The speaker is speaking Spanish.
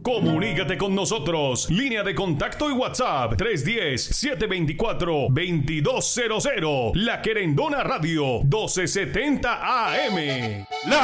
Comunícate con nosotros. Línea de contacto y WhatsApp 310-724-2200. La Querendona Radio 1270 AM. La